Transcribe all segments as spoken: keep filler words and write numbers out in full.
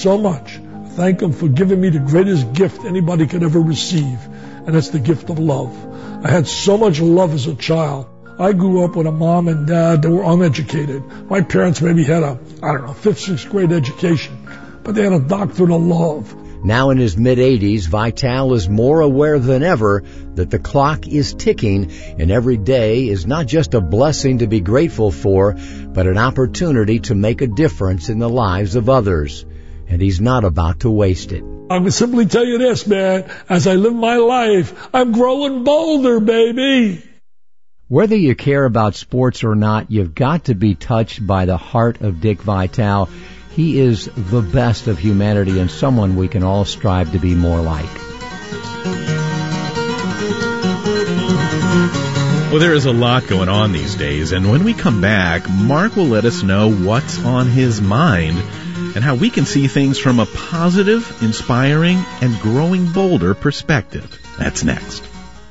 so much. Thank him for giving me the greatest gift anybody could ever receive, and that's the gift of love. I had so much love as a child. I grew up with a mom and dad that were uneducated. My parents maybe had a, I don't know, fifth, sixth grade education, but they had a doctorate of love. Now in his mid-eighties, Vital is more aware than ever that the clock is ticking, and every day is not just a blessing to be grateful for, but an opportunity to make a difference in the lives of others. And he's not about to waste it. I can simply tell you this, man. As I live my life, I'm growing bolder, baby. Whether you care about sports or not, you've got to be touched by the heart of Dick Vital. He is the best of humanity and someone we can all strive to be more like. Well, there is a lot going on these days, and when we come back, Mark will let us know what's on his mind and how we can see things from a positive, inspiring, and growing bolder perspective. That's next.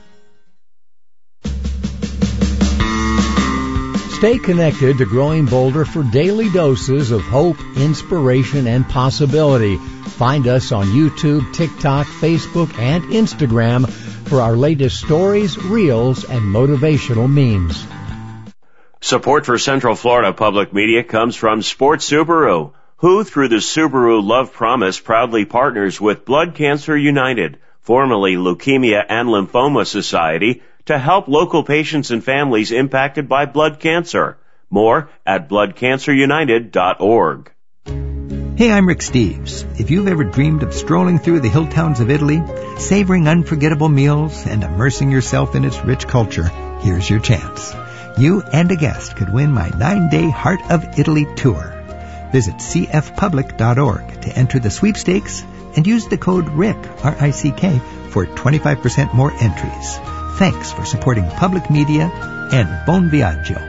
Stay connected to Growing Bolder for daily doses of hope, inspiration, and possibility. Find us on YouTube, TikTok, Facebook, and Instagram for our latest stories, reels, and motivational memes. Support for Central Florida Public Media comes from Sports Subaru, who, through the Subaru Love Promise, proudly partners with Blood Cancer United, formerly Leukemia and Lymphoma Society, to help local patients and families impacted by blood cancer. More at blood cancer united dot org. Hey, I'm Rick Steves. If you've ever dreamed of strolling through the hill towns of Italy, savoring unforgettable meals, and immersing yourself in its rich culture, here's your chance. You and a guest could win my nine-day Heart of Italy tour. Visit c f public dot org to enter the sweepstakes and use the code RICK, R I C K, for twenty-five percent more entries. Thanks for supporting public media, and Bon Viaggio.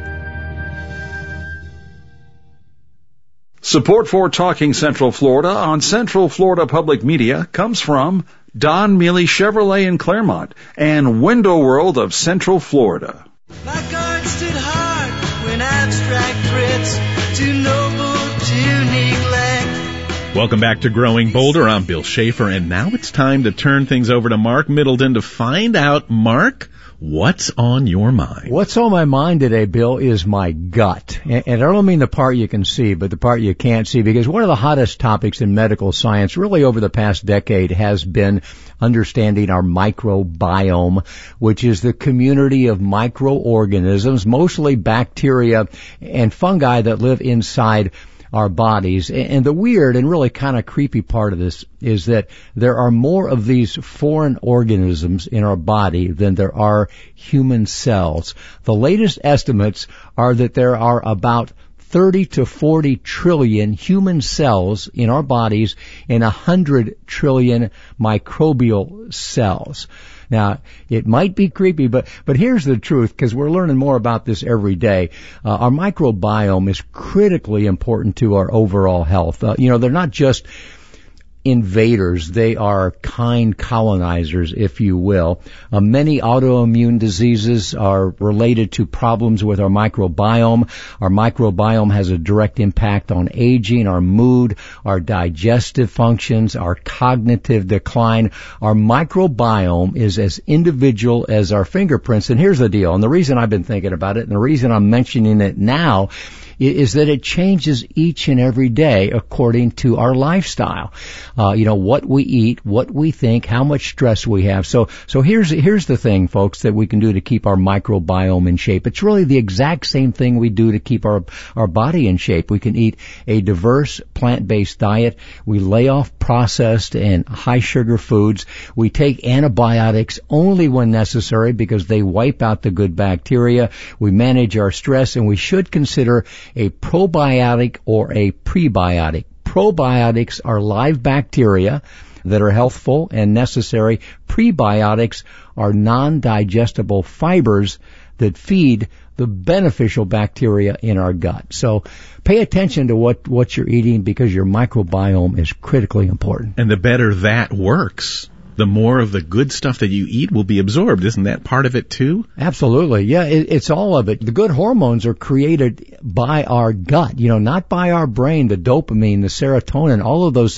Support for Talking Central Florida on Central Florida Public Media comes from Don Mealy Chevrolet in Claremont and Window World of Central Florida. My guard stood hard when abstract threats too noble to neglect. Welcome back to Growing Bolder. I'm Bill Schaefer, and now it's time to turn things over to Mark Middleton to find out, Mark, what's on your mind? What's on my mind today, Bill, is my gut. And I don't mean the part you can see, but the part you can't see, because one of the hottest topics in medical science really over the past decade has been understanding our microbiome, which is the community of microorganisms, mostly bacteria and fungi that live inside our bodies. And the weird and really kind of creepy part of this is that there are more of these foreign organisms in our body than there are human cells. The latest estimates are that there are about thirty to forty trillion human cells in our bodies and one hundred trillion microbial cells. Now, it might be creepy, but, but here's the truth, because we're learning more about this every day. Uh, our microbiome is critically important to our overall health. Uh, you know, they're not just invaders. They are kind colonizers, if you will. Uh, many autoimmune diseases are related to problems with our microbiome. Our microbiome has a direct impact on aging, our mood, our digestive functions, our cognitive decline. Our microbiome is as individual as our fingerprints. And here's the deal, and the reason I've been thinking about it, and the reason I'm mentioning it now, is that it changes each and every day according to our lifestyle. Uh, you know, what we eat, what we think, how much stress we have. So, so here's, here's the thing, folks, that we can do to keep our microbiome in shape. It's really the exact same thing we do to keep our, our body in shape. We can eat a diverse plant-based diet. We lay off processed and high sugar foods. We take antibiotics only when necessary because they wipe out the good bacteria. We manage our stress, and we should consider a probiotic or a prebiotic. Probiotics are live bacteria that are healthful and necessary. Prebiotics are non-digestible fibers that feed the beneficial bacteria in our gut. So pay attention to what, what you're eating, because your microbiome is critically important. And the better that works, the more of the good stuff that you eat will be absorbed. Isn't that part of it too? Absolutely. Yeah, it, it's all of it. The good hormones are created by our gut, you know, not by our brain, the dopamine, the serotonin, all of those